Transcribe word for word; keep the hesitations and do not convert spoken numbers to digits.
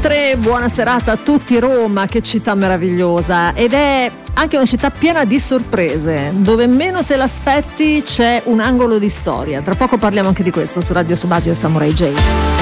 Tre, buona serata a tutti. Roma, che città meravigliosa, ed è anche una città piena di sorprese, dove meno te l'aspetti c'è un angolo di storia. Tra poco parliamo anche di questo su Radio Subagio e Samurai J.